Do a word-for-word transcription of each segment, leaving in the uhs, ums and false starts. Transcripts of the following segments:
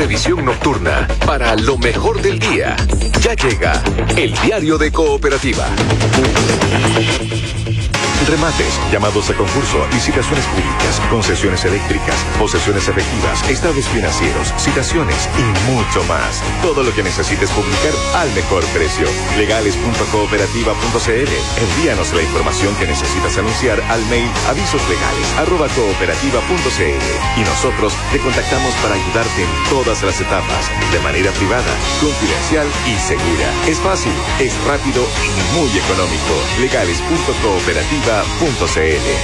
revisión nocturna para lo mejor del día. Ya llega el Diario de Cooperativa. Remates, llamados a concurso, licitaciones públicas, concesiones eléctricas, posesiones efectivas, estados financieros, citaciones y mucho más. Todo lo que necesites publicar al mejor precio. legales punto cooperativa punto c l. Envíanos la información que necesitas anunciar al mail avisoslegales arroba cooperativa punto c l y nosotros te contactamos para ayudarte en todas las etapas, de manera privada, confidencial y segura. Es fácil, es rápido y muy económico. legales punto cooperativa punto c l.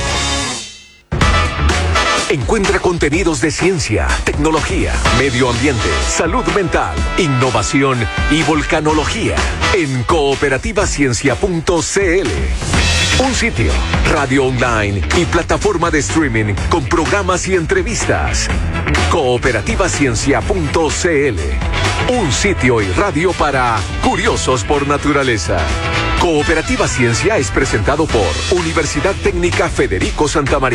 Encuentra contenidos de ciencia, tecnología, medio ambiente, salud mental, innovación y volcanología en cooperativa ciencia punto c l. Un sitio, radio online y plataforma de streaming con programas y entrevistas. cooperativa ciencia punto c l. Un sitio y radio para curiosos por naturaleza. Cooperativa Ciencia es presentado por Universidad Técnica Federico Santa María.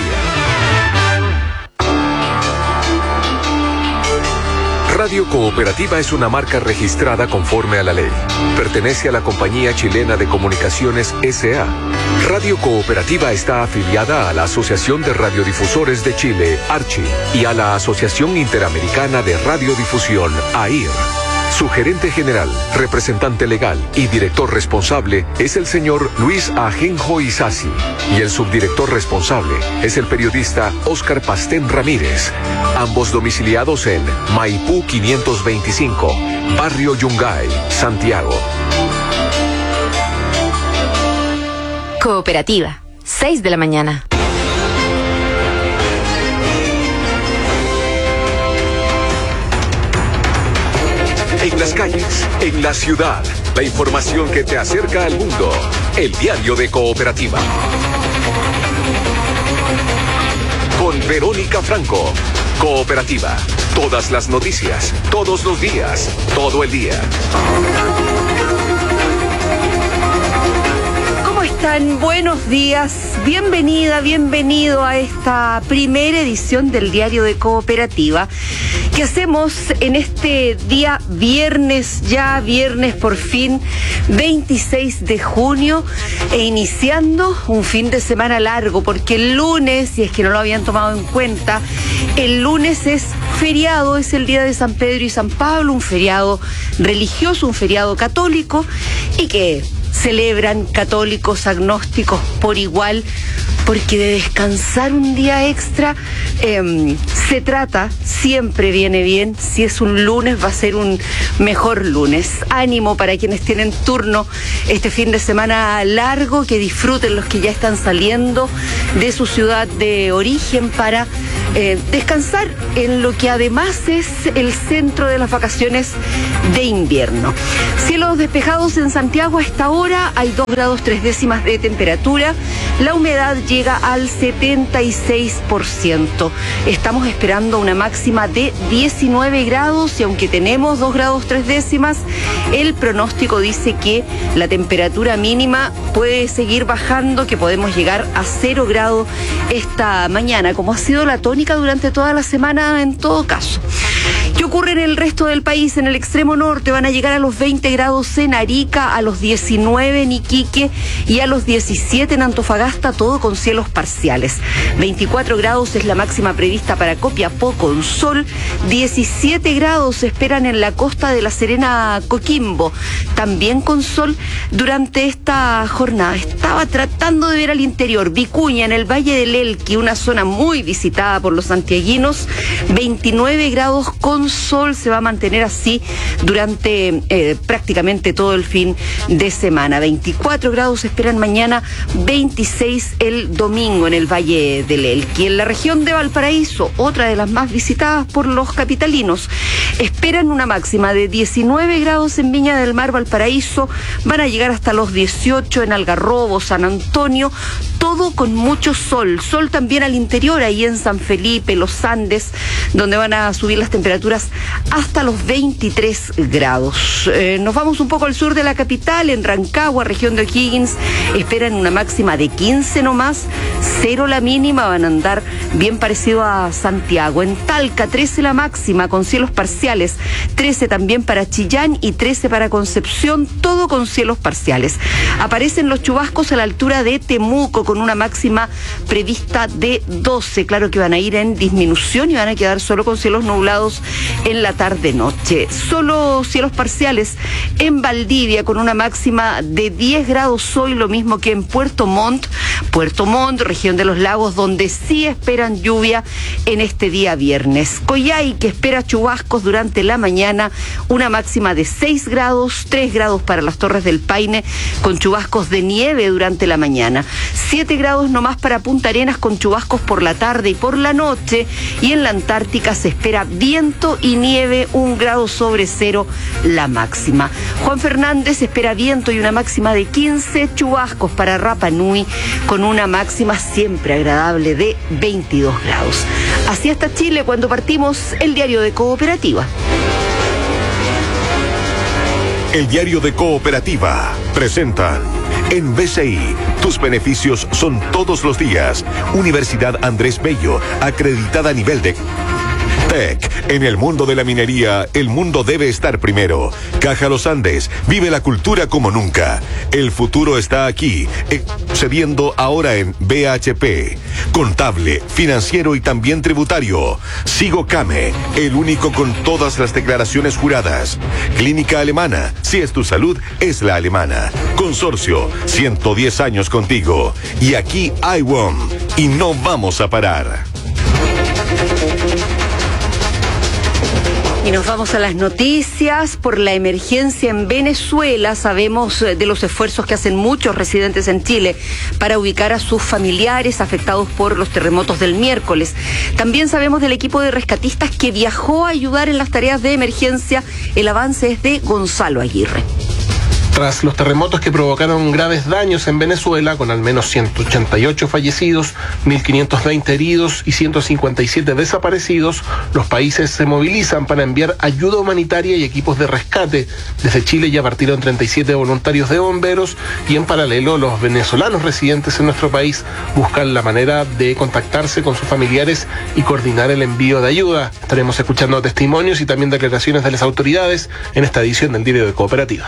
Radio Cooperativa es una marca registrada conforme a la ley. Pertenece a la Compañía Chilena de Comunicaciones S A Radio Cooperativa está afiliada a la Asociación de Radiodifusores de Chile, ARCHI, y a la Asociación Interamericana de Radiodifusión, A I R. Su gerente general, representante legal y director responsable es el señor Luis Ajenjo Isasi, y el subdirector responsable es el periodista Óscar Pastén Ramírez, ambos domiciliados en Maipú quinientos veinticinco, Barrio Yungay, Santiago. Cooperativa, seis de la mañana. En las calles, en la ciudad, la información que te acerca al mundo. El Diario de Cooperativa. Con Verónica Franco. Cooperativa. Todas las noticias, todos los días, todo el día. ¿Cómo están? Buenos días. Bienvenida, bienvenido a esta primera edición del Diario de Cooperativa que hacemos en este día viernes, ya viernes por fin, veintiséis de junio, e iniciando un fin de semana largo, porque el lunes, si es que no lo habían tomado en cuenta, el lunes es feriado, es el día de San Pedro y San Pablo, un feriado religioso, un feriado católico, y que celebran católicos, agnósticos por igual, porque de descansar un día extra eh, se trata, siempre viene bien. Si es un lunes, va a ser un mejor lunes. Ánimo para quienes tienen turno este fin de semana largo, que disfruten los que ya están saliendo de su ciudad de origen para eh, descansar en lo que además es el centro de las vacaciones de invierno. Cielos despejados en Santiago a esta hora, hay dos grados tres décimas de temperatura, la humedad llega al setenta y seis por ciento. Estamos esperando una máxima de diecinueve grados y aunque tenemos dos grados tres décimas, el pronóstico dice que la temperatura mínima puede seguir bajando, que podemos llegar a cero grados esta mañana, como ha sido la tónica durante toda la semana en todo caso. ¿Qué ocurre en el resto del país? En el extremo norte van a llegar a los veinte grados en Arica, a los diecinueve en Iquique y a los diecisiete en Antofagasta, todo con cielos parciales. veinticuatro grados es la máxima prevista para Copiapó con sol, diecisiete grados se esperan en la costa de La Serena, Coquimbo, también con sol durante esta jornada. Estaba tratando de ver al interior, Vicuña en el Valle del Elqui, una zona muy visitada por los santiaguinos, veintinueve grados con sol, se va a mantener así durante eh, prácticamente todo el fin de semana. veinticuatro grados se esperan mañana, veintiséis el domingo en el Valle del Elqui. En la región de Valparaíso, otra de las más visitadas por los capitalinos, esperan una máxima de diecinueve grados en Viña del Mar, Valparaíso, van a llegar hasta los dieciocho en Algarrobo, San Antonio, todo con mucho sol, sol también al interior, ahí en San Felipe, los Andes, donde van a subir las temperaturas hasta los veintitrés grados. Eh, nos vamos un poco al sur de la capital, en Rancagua, región de O'Higgins, esperan una máxima de quince nomás, cero la mínima, van a andar bien parecido a Santiago. En Talca, trece la máxima, con cielos parciales, parciales, trece también para Chillán y trece para Concepción, todo con cielos parciales. Aparecen los chubascos a la altura de Temuco con una máxima prevista de doce. Claro que van a ir en disminución y van a quedar solo con cielos nublados en la tarde-noche. Solo cielos parciales en Valdivia con una máxima de diez grados hoy, lo mismo que en Puerto Montt, Puerto Montt, región de los lagos, donde sí esperan lluvia en este día viernes. Coyhai, que espera chubascos durante la mañana, una máxima de seis grados, tres grados para las Torres del Paine, con chubascos de nieve durante la mañana, siete grados nomás para Punta Arenas, con chubascos por la tarde y por la noche, y en la Antártica se espera viento y nieve, un grado sobre cero la máxima. Juan Fernández espera viento y una máxima de quince, chubascos para Rapa Nui, con una máxima siempre agradable de veintidós grados. Así está Chile cuando partimos el diario de Cooperativa. El diario de Cooperativa presentan en B C I, tus beneficios son todos los días. Universidad Andrés Bello, acreditada a nivel de Tech. En el mundo de la minería, el mundo debe estar primero. Caja Los Andes, vive la cultura como nunca. El futuro está aquí, excediendo ahora en B H P. Contable, financiero y también tributario. Sigo Came, el único con todas las declaraciones juradas. Clínica Alemana, si es tu salud, es la alemana. Consorcio, ciento diez años contigo. Y aquí I W O M, y no vamos a parar. Y nos vamos a las noticias. Por la emergencia en Venezuela, sabemos de los esfuerzos que hacen muchos residentes en Chile para ubicar a sus familiares afectados por los terremotos del miércoles. También sabemos del equipo de rescatistas que viajó a ayudar en las tareas de emergencia. El avance es de Gonzalo Aguirre. Tras los terremotos que provocaron graves daños en Venezuela, con al menos ciento ochenta y ocho fallecidos, mil quinientos veinte heridos y ciento cincuenta y siete desaparecidos, los países se movilizan para enviar ayuda humanitaria y equipos de rescate. Desde Chile ya partieron treinta y siete voluntarios de bomberos y en paralelo los venezolanos residentes en nuestro país buscan la manera de contactarse con sus familiares y coordinar el envío de ayuda. Estaremos escuchando testimonios y también declaraciones de las autoridades en esta edición del Diario de Cooperativa.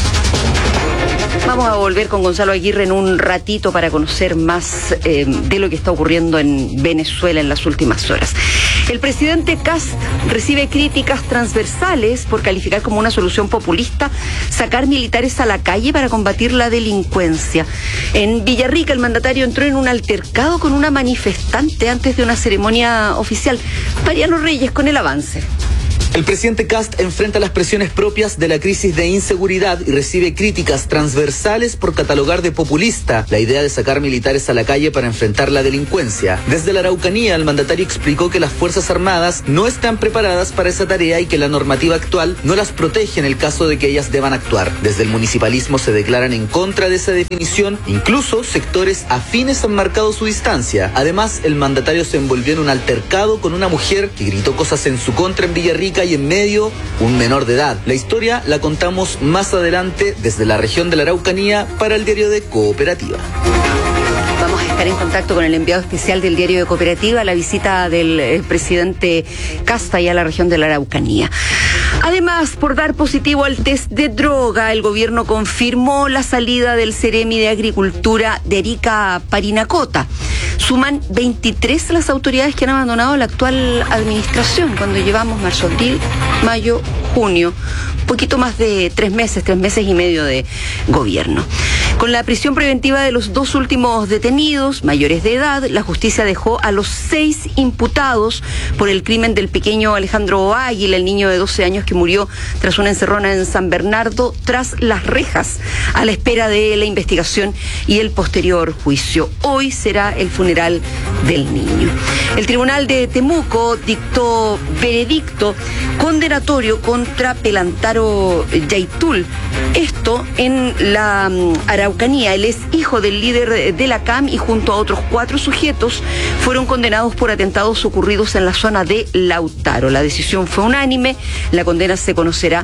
Vamos a volver con Gonzalo Aguirre en un ratito para conocer más eh, de lo que está ocurriendo en Venezuela en las últimas horas. El presidente Kast recibe críticas transversales por calificar como una solución populista sacar militares a la calle para combatir la delincuencia. En Villarrica, el mandatario entró en un altercado con una manifestante antes de una ceremonia oficial. Mariano Reyes con el avance. El presidente Kast enfrenta las presiones propias de la crisis de inseguridad y recibe críticas transversales por catalogar de populista la idea de sacar militares a la calle para enfrentar la delincuencia. Desde la Araucanía, el mandatario explicó que las Fuerzas Armadas no están preparadas para esa tarea y que la normativa actual no las protege en el caso de que ellas deban actuar. Desde el municipalismo se declaran en contra de esa definición, incluso sectores afines han marcado su distancia. Además, el mandatario se envolvió en un altercado con una mujer que gritó cosas en su contra en Villarrica y en medio un menor de edad. La historia la contamos más adelante desde la región de la Araucanía para el diario de Cooperativa. Vamos a estar en contacto con el enviado especial del diario de Cooperativa, la visita del eh, presidente Kast y a la región de la Araucanía. Además, por dar positivo al test de droga, el gobierno confirmó la salida del Ceremi de Agricultura de Erika Parinacota. Suman veintitrés las autoridades que han abandonado la actual administración, cuando llevamos marzo, abril, mayo, junio, poquito más de tres meses, tres meses y medio de gobierno. Con la prisión preventiva de los dos últimos detenidos, mayores de edad, la justicia dejó a los seis imputados por el crimen del pequeño Alejandro Águila, el niño de doce años que murió tras una encerrona en San Bernardo, tras las rejas, a la espera de la investigación y el posterior juicio. Hoy será el funeral del niño. El tribunal de Temuco dictó veredicto condenatorio contra Pelantaro Yaitul. Esto en la um, Araucanía. Él es hijo del líder de la C A M y junto a otros cuatro sujetos fueron condenados por atentados ocurridos en la zona de Lautaro. La decisión fue unánime. La condena se conocerá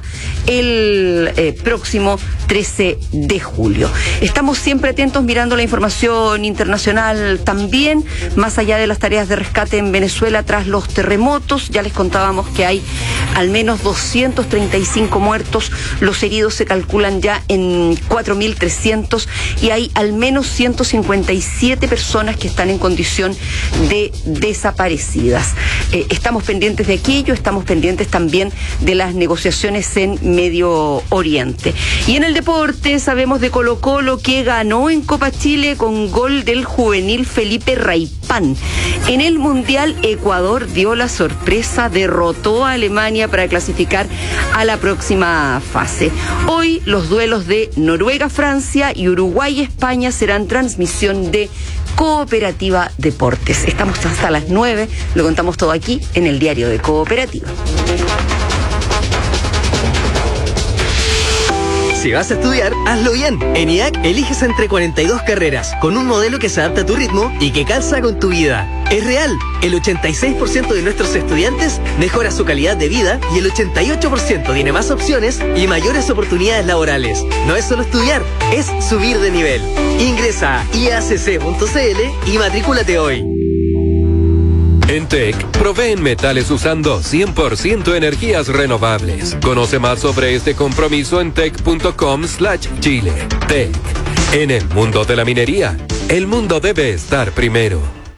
el eh, próximo trece de julio. Estamos siempre atentos mirando la información internacional también. también, más allá de las tareas de rescate en Venezuela tras los terremotos. Ya les contábamos que hay al menos doscientos treinta y cinco muertos, los heridos se calculan ya en cuatro mil trescientos y hay al menos ciento cincuenta y siete personas que están en condición de desaparecidas. Eh, estamos pendientes de aquello, estamos pendientes también de las negociaciones en Medio Oriente. Y en el deporte sabemos de Colo-Colo, que ganó en Copa Chile con gol del juvenil Felipe Raipán. En el Mundial, Ecuador dio la sorpresa, derrotó a Alemania para clasificar a la próxima fase. Hoy los duelos de Noruega-Francia y Uruguay-España serán transmisión de Cooperativa Deportes. Estamos hasta las nueve, lo contamos todo aquí en el diario de Cooperativa. Si vas a estudiar, hazlo bien. En I A C eliges entre cuarenta y dos carreras, con un modelo que se adapta a tu ritmo y que calza con tu vida. Es real, el ochenta y seis por ciento de nuestros estudiantes mejora su calidad de vida y el ochenta y ocho por ciento tiene más opciones y mayores oportunidades laborales. No es solo estudiar, es subir de nivel. Ingresa a i a c c punto c l y matrículate hoy. En T E C proveen metales usando cien por ciento energías renovables. Conoce más sobre este compromiso en tec punto com slash chile. T E C. En el mundo de la minería, el mundo debe estar primero.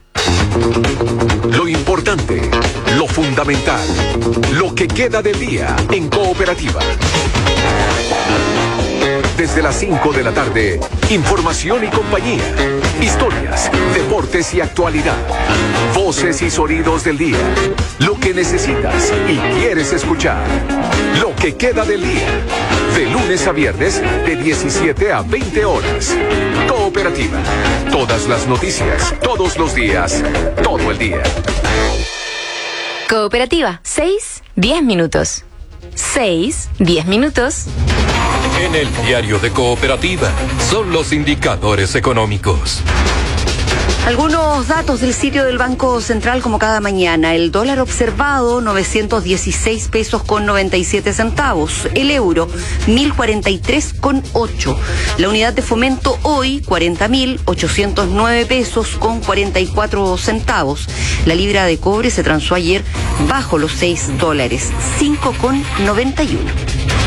Lo importante, lo fundamental, lo que queda del día en Cooperativa. Desde las cinco de la tarde, información y compañía, historias, deportes y actualidad, voces y sonidos del día, lo que necesitas y quieres escuchar, lo que queda del día, de lunes a viernes de diecisiete a veinte horas. Cooperativa, todas las noticias, todos los días, todo el día. Cooperativa, seis, diez minutos. seis, diez minutos. En el diario de Cooperativa son los indicadores económicos. Algunos datos del sitio del Banco Central como cada mañana. El dólar observado, novecientos dieciséis pesos con noventa y siete centavos. El euro, mil cuarenta y tres con ocho. La unidad de fomento hoy, cuarenta mil ochocientos nueve pesos con cuarenta y cuatro centavos. La libra de cobre se transó ayer bajo los seis dólares, cinco con noventa y uno.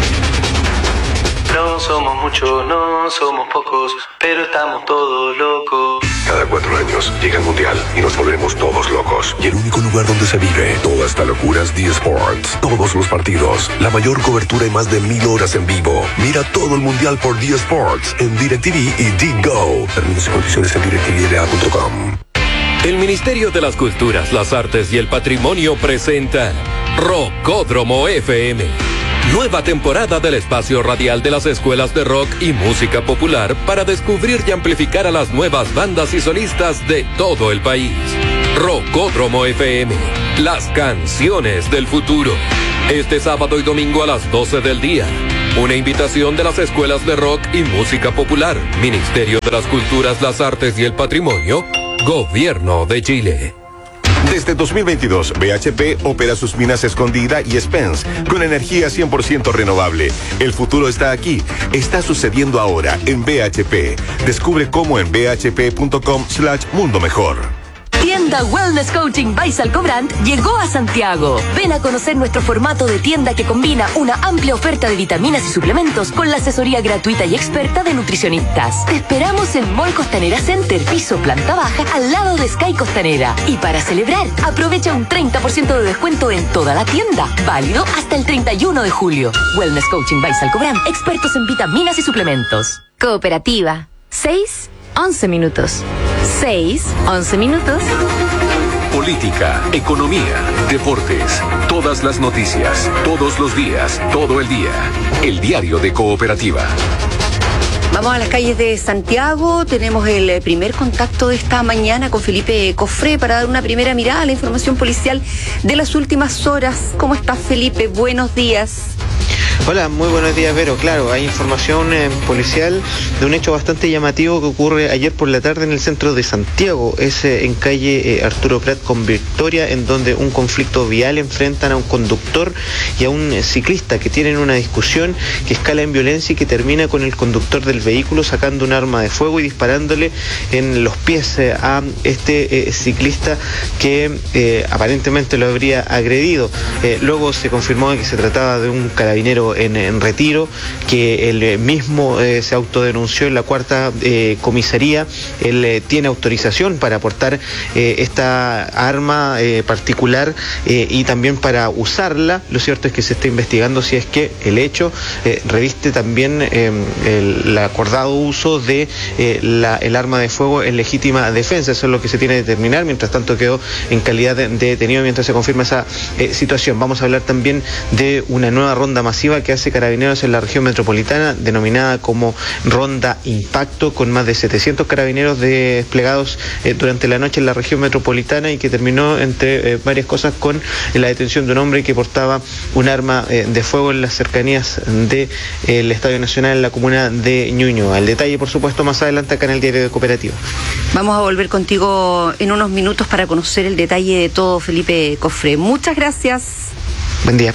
No somos muchos, no somos pocos, pero estamos todos locos. Cada cuatro años llega el Mundial y nos volvemos todos locos. Y el único lugar donde se vive toda esta locura es D Sports. Todos los partidos, la mayor cobertura y más de mil horas en vivo. Mira todo el Mundial por D Sports en DirecTV y D-Go. Términos y condiciones en direct t v l a punto com. El Ministerio de las Culturas, las Artes y el Patrimonio presenta Rockódromo F M. Nueva temporada del espacio radial de las escuelas de rock y música popular para descubrir y amplificar a las nuevas bandas y solistas de todo el país. Rockódromo F M, las canciones del futuro. Este sábado y domingo a las doce del día. Una invitación de las escuelas de rock y música popular, Ministerio de las Culturas, las Artes y el Patrimonio, Gobierno de Chile. Desde dos mil veintidós, B H P opera sus minas Escondida y Spence con energía cien por ciento renovable. El futuro está aquí, está sucediendo ahora en B H P. Descubre cómo en b h p punto com slash mundo mejor. Tienda Wellness Coaching by Salcobrand llegó a Santiago. Ven a conocer nuestro formato de tienda que combina una amplia oferta de vitaminas y suplementos con la asesoría gratuita y experta de nutricionistas. Te esperamos en Mall Costanera Center, piso planta baja, al lado de Sky Costanera. Y para celebrar, aprovecha un treinta por ciento de descuento en toda la tienda. Válido hasta el treinta y uno de julio. Wellness Coaching by Salcobrand, expertos en vitaminas y suplementos. Cooperativa, seis, once minutos. seis, once minutos. Política, economía, deportes, todas las noticias, todos los días, todo el día. El diario de Cooperativa. Vamos a las calles de Santiago. Tenemos el primer contacto de esta mañana con Felipe Cofré para dar una primera mirada a la información policial de las últimas horas. ¿Cómo estás, Felipe? Buenos días. Hola, muy buenos días, Vero. Claro, hay información eh, policial de un hecho bastante llamativo que ocurre ayer por la tarde en el centro de Santiago. Es eh, en calle eh, Arturo Prat con Victoria, en donde un conflicto vial enfrentan a un conductor y a un eh, ciclista que tienen una discusión que escala en violencia y que termina con el conductor del vehículo sacando un arma de fuego y disparándole en los pies eh, a este eh, ciclista que eh, aparentemente lo habría agredido. Eh, luego se confirmó que se trataba de un carabinero en, en retiro, que él mismo eh, se autodenunció en la cuarta eh, comisaría. Él eh, tiene autorización para aportar eh, esta arma eh, particular eh, y también para usarla. Lo cierto es que se está investigando si es que el hecho eh, reviste también eh, el, el acordado uso de eh, la, el arma de fuego en legítima defensa. Eso es lo que se tiene que determinar. Mientras tanto quedó en calidad de, de detenido mientras se confirma esa eh, situación. Vamos a hablar también de una nueva ronda masiva que hace Carabineros en la región metropolitana, denominada como Ronda Impacto, con más de setecientos carabineros desplegados eh, durante la noche en la región metropolitana, y que terminó, entre eh, varias cosas, con eh, la detención de un hombre que portaba un arma eh, de fuego en las cercanías del eh, Estadio Nacional en la comuna de Ñuñoa. El detalle, por supuesto, más adelante acá en el Diario de Cooperativa. Vamos a volver contigo en unos minutos para conocer el detalle de todo, Felipe Cofré. Muchas gracias. Buen día.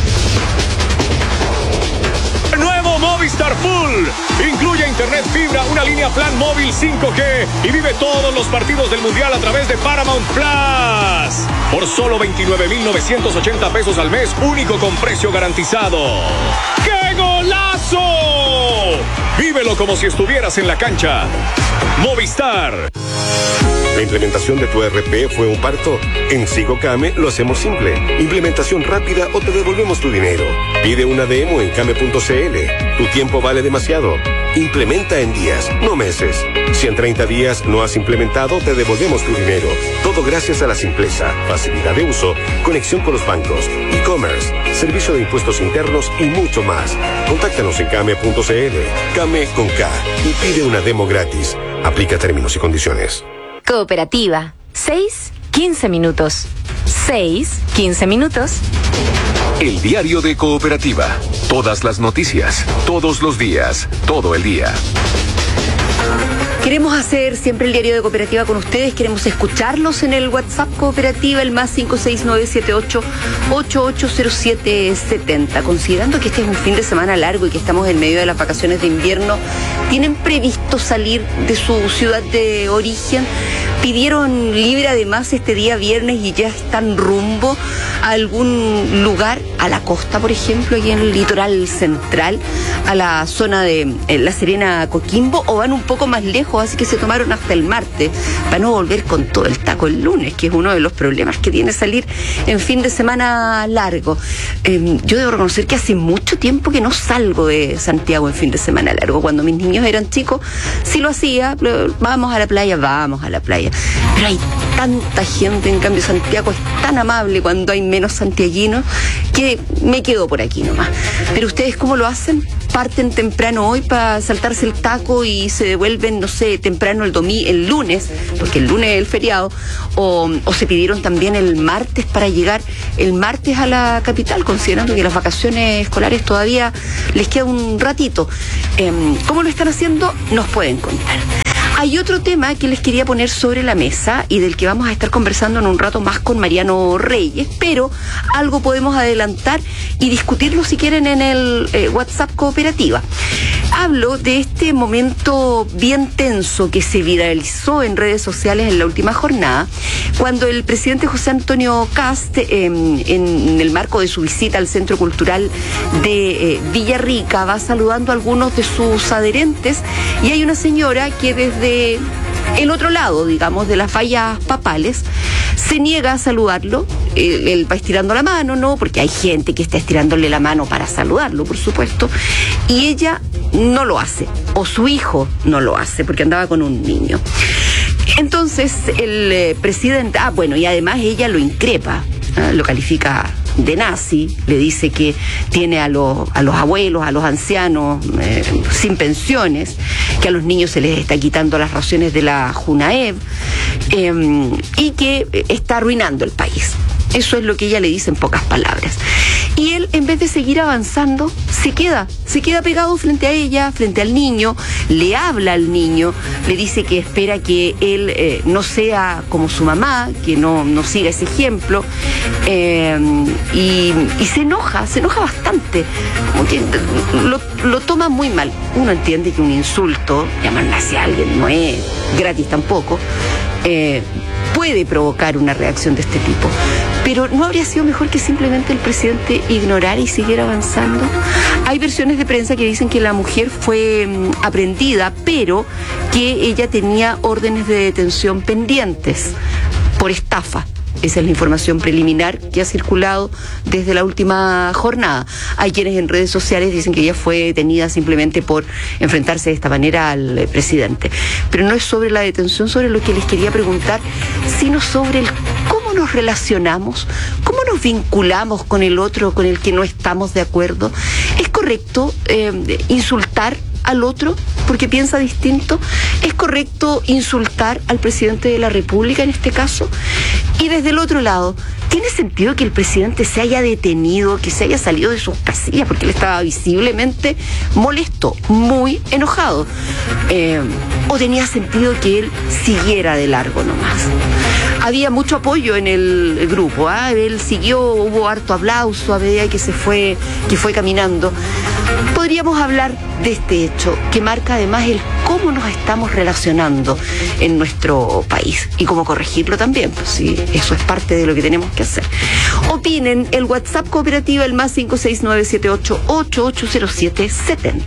Nuevo Movistar Full. Incluye internet fibra, una línea plan móvil cinco G y vive todos los partidos del Mundial a través de Paramount Plus. Por solo veintinueve mil novecientos ochenta pesos al mes, único con precio garantizado. ¡Qué golazo! Vívelo como si estuvieras en la cancha. Movistar. ¿La implementación de tu E R P fue un parto? En Sigocame lo hacemos simple. Implementación rápida o te devolvemos tu dinero. Pide una demo en came punto c l. Tu tiempo vale demasiado. Implementa en días, no meses. Si en treinta días no has implementado, te devolvemos tu dinero. Todo gracias a la simpleza, facilidad de uso, conexión con los bancos, e-commerce, servicio de impuestos internos y mucho más. Contáctanos en came punto c l. Came con K y pide una demo gratis. Aplica términos y condiciones. Cooperativa. seis, quince minutos. seis, quince minutos. El diario de Cooperativa. Todas las noticias, todos los días, todo el día. Queremos hacer siempre el diario de Cooperativa con ustedes, queremos escucharlos en el WhatsApp Cooperativa, el más cinco seis nueve siete ocho ocho ocho cero siete siete cero. Considerando que este es un fin de semana largo y que estamos en medio de las vacaciones de invierno, ¿tienen previsto salir de su ciudad de origen? ¿Pidieron libre además este día viernes y ya están rumbo a algún lugar, a la costa, por ejemplo, aquí en el litoral central, a la zona de eh, La Serena, Coquimbo, o van un poco más lejos, así que se tomaron hasta el martes para no volver con todo el taco el lunes, que es uno de los problemas que tiene salir en fin de semana largo? Eh, yo debo reconocer que hace mucho tiempo que no salgo de Santiago en fin de semana largo. Cuando mis niños eran chicos sí lo hacía, vamos a la playa, vamos a la playa, pero hay tanta gente, en cambio Santiago es tan amable cuando hay menos santiaguinos, que me quedo por aquí nomás. Pero ustedes, ¿cómo lo hacen? ¿Parten temprano hoy para saltarse el taco y se devuelven, no sé, temprano el domingo, el lunes, porque el lunes es el feriado, o, o se pidieron también el martes para llegar el martes a la capital, considerando que las vacaciones escolares todavía les queda un ratito? Eh, ¿Cómo lo están haciendo? Nos pueden contar. Hay otro tema que les quería poner sobre la mesa y del que vamos a estar conversando en un rato más con Mariano Reyes, pero algo podemos adelantar y discutirlo si quieren en el eh, WhatsApp Cooperativa. Hablo de este momento bien tenso que se viralizó en redes sociales en la última jornada, cuando el presidente José Antonio Kast, eh, en el marco de su visita al Centro Cultural de eh, Villarrica, va saludando a algunos de sus adherentes, y hay una señora que desde el otro lado, digamos, de las vallas papales, se niega a saludarlo. Él, él va estirando la mano, ¿no? Porque hay gente que está estirándole la mano para saludarlo, por supuesto, y ella no lo hace, o su hijo no lo hace, porque andaba con un niño. Entonces el eh, presidente, ah, bueno, y además ella lo increpa, ¿eh? Lo califica de nazi, le dice que tiene a los, a los abuelos, a los ancianos eh, sin pensiones, que a los niños se les está quitando las raciones de la Junaev, eh, y que está arruinando el país. Eso es lo que ella le dice en pocas palabras. Y él, en vez de seguir avanzando, se queda, se queda pegado frente a ella, frente al niño, le habla al niño, le dice que espera que él eh, no sea como su mamá, que no, no siga ese ejemplo, eh, y, y se enoja, se enoja bastante, como que lo, lo toma muy mal. Uno entiende que un insulto, llamarle hacia alguien, no es gratis tampoco, eh, puede provocar una reacción de este tipo. Pero ¿no habría sido mejor que simplemente el presidente ignorara y siguiera avanzando? Hay versiones de prensa que dicen que la mujer fue mm, aprendida, pero que ella tenía órdenes de detención pendientes por estafa. Esa es la información preliminar que ha circulado desde la última jornada. Hay quienes en redes sociales dicen que ella fue detenida simplemente por enfrentarse de esta manera al eh, presidente. Pero no es sobre la detención sobre lo que les quería preguntar, sino sobre el cómo nos relacionamos, cómo nos vinculamos con el otro con el que no estamos de acuerdo. ¿Es correcto eh, insultar al otro porque piensa distinto? ¿Es correcto insultar al presidente de la República en este caso? Y desde el otro lado, ¿tiene sentido que el presidente se haya detenido, que se haya salido de sus casillas porque él estaba visiblemente molesto, muy enojado? Eh, ¿O tenía sentido que él siguiera de largo nomás? Había mucho apoyo en el grupo, ¿eh? Él siguió, hubo harto aplauso a medida que se fue, que fue caminando. Podríamos hablar de este hecho que marca además el cómo nos estamos relacionando en nuestro país y cómo corregirlo también, pues sí, eso es parte de lo que tenemos que hacer. Opinen, el WhatsApp Cooperativa, el más cinco seis nueve siete ocho ocho ocho cero siete siete cero.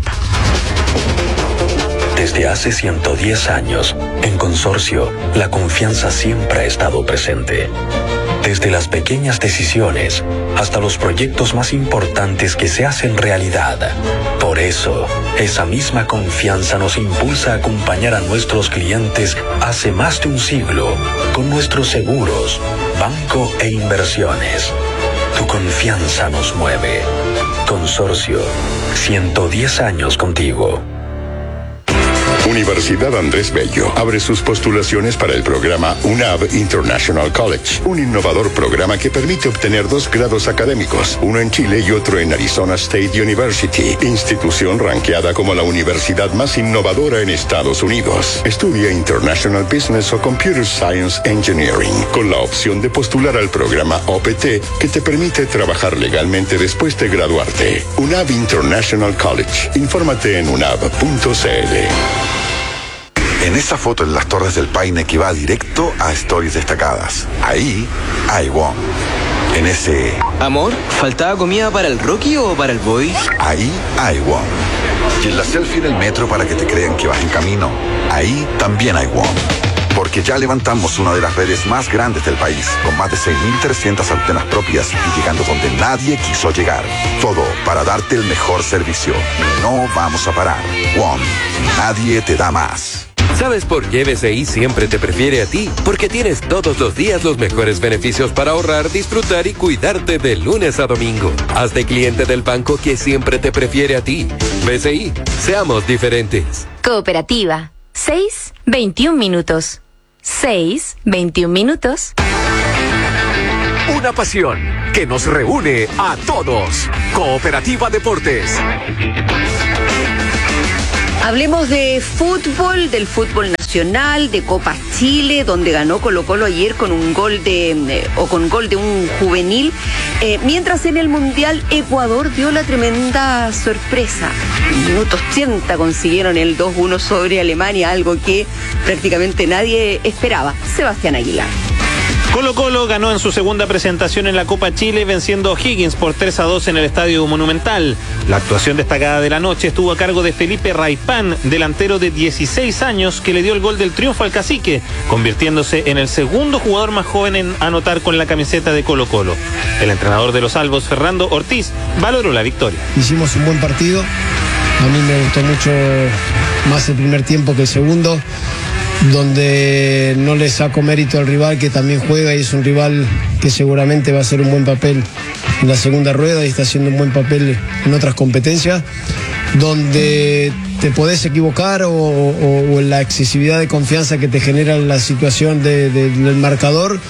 Desde hace ciento diez años, en Consorcio, la confianza siempre ha estado presente. Desde las pequeñas decisiones hasta los proyectos más importantes que se hacen realidad. Por eso, esa misma confianza nos impulsa a acompañar a nuestros clientes hace más de un siglo con nuestros seguros, banco e inversiones. Tu confianza nos mueve. Consorcio, ciento diez años contigo. Universidad Andrés Bello abre sus postulaciones para el programa U N A V International College, un innovador programa que permite obtener dos grados académicos, uno en Chile y otro en Arizona State University, institución ranqueada como la universidad más innovadora en Estados Unidos. Estudia International Business o Computer Science Engineering, con la opción de postular al programa O P T que te permite trabajar legalmente después de graduarte. U N A V International College. Infórmate en unab punto c l. En esa foto en las Torres del Paine que va directo a Stories Destacadas, ahí hay Wong. En ese... Amor, ¿faltaba comida para el Rocky o para el Boy? Ahí hay Wong. Y en la selfie en el metro para que te crean que vas en camino, ahí también hay Wong. Porque ya levantamos una de las redes más grandes del país, con más de seis mil trescientas antenas propias y llegando donde nadie quiso llegar. Todo para darte el mejor servicio. Y no vamos a parar. WOM, nadie te da más. ¿Sabes por qué B C I siempre te prefiere a ti? Porque tienes todos los días los mejores beneficios para ahorrar, disfrutar y cuidarte de lunes a domingo. Hazte cliente del banco que siempre te prefiere a ti. B C I, seamos diferentes. Cooperativa, seis, veintiún minutos. seis, veintiún minutos. Una pasión que nos reúne a todos. Cooperativa Deportes. Hablemos de fútbol, del fútbol nacional, de Copa Chile, donde ganó Colo-Colo ayer con un gol de, eh, o con gol de un juvenil, eh, mientras en el Mundial Ecuador dio la tremenda sorpresa. En minuto ochenta consiguieron el dos uno sobre Alemania, algo que prácticamente nadie esperaba. Sebastián Aguilar. Colo-Colo ganó en su segunda presentación en la Copa Chile venciendo a O'Higgins por tres a dos en el Estadio Monumental. La actuación destacada de la noche estuvo a cargo de Felipe Raipán, delantero de dieciséis años que le dio el gol del triunfo al Cacique, convirtiéndose en el segundo jugador más joven en anotar con la camiseta de Colo-Colo. El entrenador de los Albos, Fernando Ortiz, valoró la victoria. Hicimos un buen partido, a mí me gustó mucho más el primer tiempo que el segundo, donde no le saco mérito al rival que también juega y es un rival que seguramente va a hacer un buen papel en la segunda rueda y está haciendo un buen papel en otras competencias, donde te podés equivocar o, o, o en la excesividad de confianza que te genera la situación de, de, del marcador,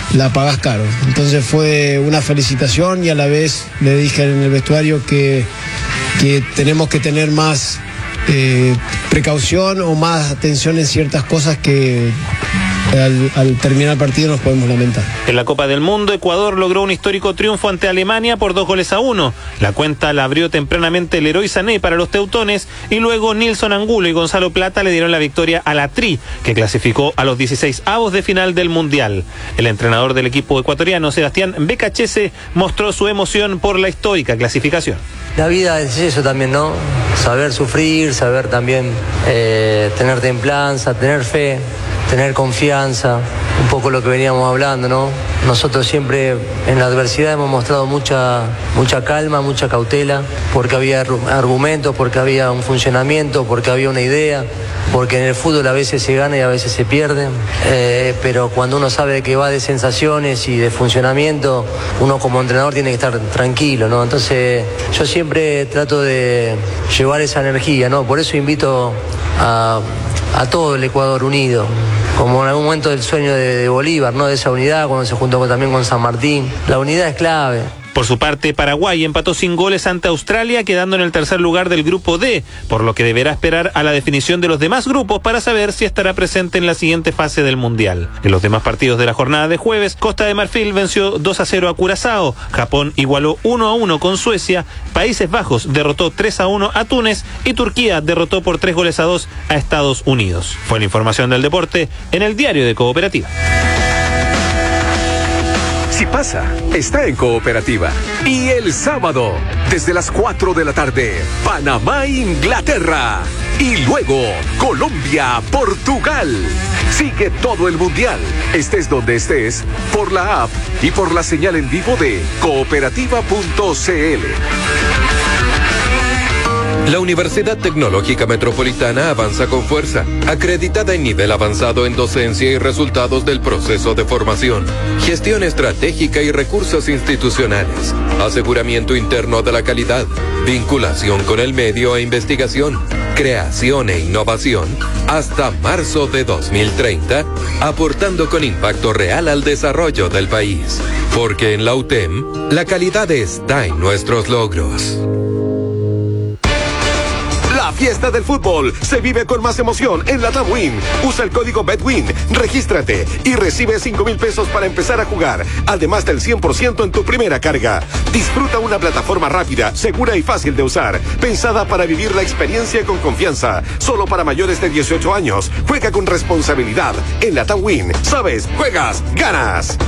la pagás caro. Entonces fue una felicitación y a la vez le dije en el vestuario que, que tenemos que tener más eh, precaución o más atención en ciertas cosas que Al, al terminar el partido nos podemos lamentar. En la Copa del Mundo, Ecuador logró un histórico triunfo ante Alemania por dos goles a uno. La cuenta la abrió tempranamente el Leroy Sané para los teutones y luego Nilson Angulo y Gonzalo Plata le dieron la victoria a la Tri, que clasificó a los dieciséis avos de final del Mundial. El entrenador del equipo ecuatoriano, Sebastián Becachese, mostró su emoción por la histórica clasificación. La vida es eso también, ¿no? Saber sufrir, saber también eh, tener templanza, tener fe, tener confianza, un poco lo que veníamos hablando, ¿no? Nosotros siempre en la adversidad hemos mostrado mucha, mucha calma, mucha cautela, porque había argumentos, porque había un funcionamiento, porque había una idea, porque en el fútbol a veces se gana y a veces se pierde, eh, pero cuando uno sabe que va de sensaciones y de funcionamiento, uno como entrenador tiene que estar tranquilo, ¿no? Entonces yo siempre trato de llevar esa energía, ¿no? Por eso invito a, a todo el Ecuador unido, como en algún momento del sueño de, de Bolívar, ¿no? De esa unidad, cuando se juntó con, también con San Martín. La unidad es clave. Por su parte, Paraguay empató sin goles ante Australia, quedando en el tercer lugar del grupo D, por lo que deberá esperar a la definición de los demás grupos para saber si estará presente en la siguiente fase del Mundial. En los demás partidos de la jornada de jueves, Costa de Marfil venció dos a cero a Curazao, Japón igualó uno a uno con Suecia, Países Bajos derrotó tres a uno a Túnez y Turquía derrotó por tres goles a dos a Estados Unidos. Fue la información del deporte en el Diario de Cooperativa. Si pasa, está en Cooperativa. Y el sábado, desde las cuatro de la tarde, Panamá, Inglaterra. Y luego, Colombia, Portugal. Sigue todo el Mundial, estés donde estés, por la app y por la señal en vivo de cooperativa punto c l. La Universidad Tecnológica Metropolitana avanza con fuerza, acreditada en nivel avanzado en docencia y resultados del proceso de formación, gestión estratégica y recursos institucionales, aseguramiento interno de la calidad, vinculación con el medio e investigación, creación e innovación, hasta marzo de dos mil treinta, aportando con impacto real al desarrollo del país. Porque en la U T E M, la calidad está en nuestros logros. La fiesta del fútbol se vive con más emoción en la TAMWIN. Usa el código BETWIN, regístrate y recibe cinco mil pesos para empezar a jugar, además del cien por ciento en tu primera carga. Disfruta una plataforma rápida, segura y fácil de usar, pensada para vivir la experiencia con confianza. Solo para mayores de dieciocho años. Juega con responsabilidad. En la TAMWIN, sabes, juegas, ganas.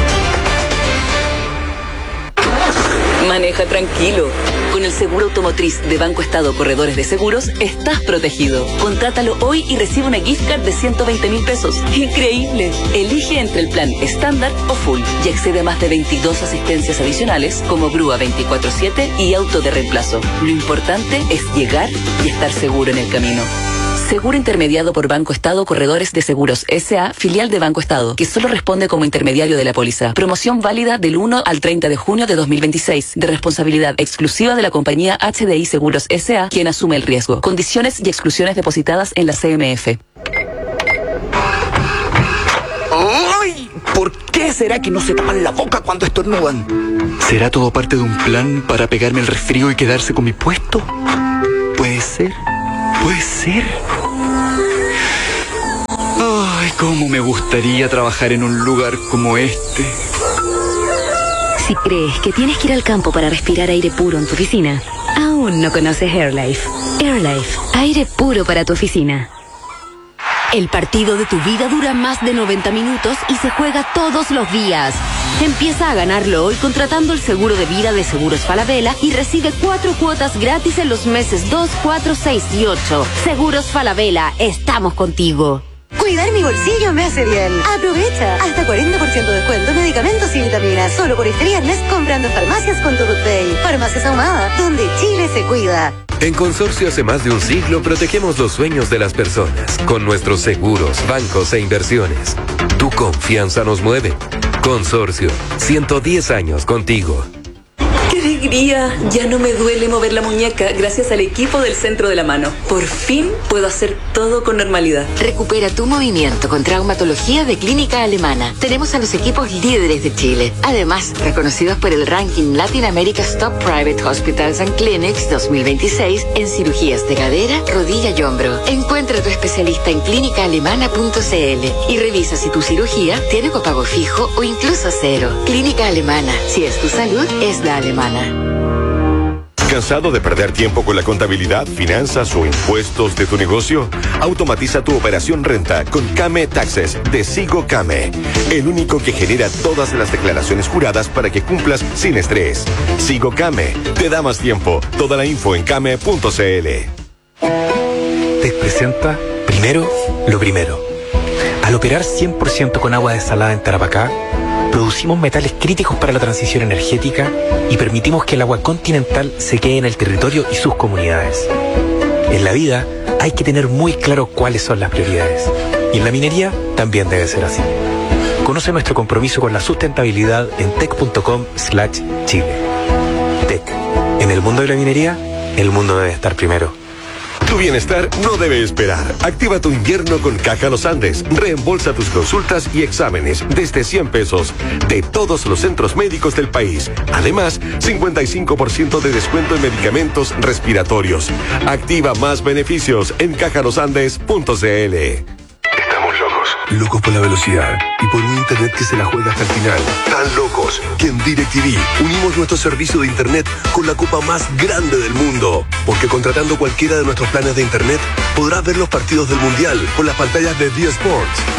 Maneja tranquilo. Con el seguro automotriz de Banco Estado Corredores de Seguros, estás protegido. Contrátalo hoy y recibe una gift card de ciento veinte mil pesos. ¡Increíble! Elige entre el plan estándar o full y accede a más de veintidós asistencias adicionales como grúa veinticuatro siete y auto de reemplazo. Lo importante es llegar y estar seguro en el camino. Seguro intermediado por Banco Estado Corredores de Seguros S A, filial de Banco Estado, que solo responde como intermediario de la póliza. Promoción válida del uno al treinta de junio de dos mil veintiséis, de responsabilidad exclusiva de la compañía H D I Seguros S A, quien asume el riesgo. Condiciones y exclusiones depositadas en la C M F. ¡Ay! ¿Por qué será que no se tapan la boca cuando estornudan? ¿Será todo parte de un plan para pegarme el resfrío y quedarse con mi puesto? Puede ser. Puede ser. Ay, cómo me gustaría trabajar en un lugar como este. Si crees que tienes que ir al campo para respirar aire puro en tu oficina, aún no conoces AirLife. AirLife, aire puro para tu oficina. El partido de tu vida dura más de noventa minutos y se juega todos los días. Empieza a ganarlo hoy contratando el seguro de vida de Seguros Falabella y recibe cuatro cuotas gratis en los meses dos, cuatro, seis y ocho. Seguros Falabella, estamos contigo. Cuidar mi bolsillo me hace bien. Aprovecha. Hasta cuarenta por ciento de descuento en medicamentos y vitaminas. Solo por este viernes comprando en farmacias con tu Pay. Farmacias Ahumada, donde Chile se cuida. En Consorcio hace más de un siglo protegemos los sueños de las personas con nuestros seguros, bancos e inversiones. Tu confianza nos mueve. Consorcio, ciento diez años contigo. ¡Qué alegría! Ya no me duele mover la muñeca gracias al equipo del Centro de la Mano. Por fin puedo hacer todo con normalidad. Recupera tu movimiento con traumatología de Clínica Alemana. Tenemos a los equipos líderes de Chile. Además, reconocidos por el ranking Latin America's Top Private Hospitals and Clinics dos mil veintiséis en cirugías de cadera, rodilla y hombro. Encuentra a tu especialista en clínica alemana punto c l y revisa si tu cirugía tiene copago fijo o incluso cero. Clínica Alemana. Si es tu salud, es la alemana. ¿Cansado de perder tiempo con la contabilidad, finanzas o impuestos de tu negocio? Automatiza tu operación renta con Came Taxes de Sigo Came, el único que genera todas las declaraciones juradas para que cumplas sin estrés. Sigo Came te da más tiempo. Toda la info en came punto c l. Te presenta primero lo primero. Al operar cien por ciento con agua desalada en Tarapacá, producimos metales críticos para la transición energética y permitimos que el agua continental se quede en el territorio y sus comunidades. En la vida hay que tener muy claro cuáles son las prioridades. Y en la minería también debe ser así. Conoce nuestro compromiso con la sustentabilidad en tec punto com slash chile. Tec. En el mundo de la minería, el mundo debe estar primero. Tu bienestar no debe esperar. Activa tu invierno con Caja Los Andes. Reembolsa tus consultas y exámenes desde cien pesos de todos los centros médicos del país. Además, cincuenta y cinco por ciento de descuento en medicamentos respiratorios. Activa más beneficios en caja los andes punto c l. Estamos locos. Locos por la velocidad y por un internet que se la juega hasta el final. Tan locos que en DirecTV unimos nuestro servicio de internet con la copa más grande del mundo. Porque contratando cualquiera de nuestros planes de internet podrás ver los partidos del Mundial con las pantallas de D Sports.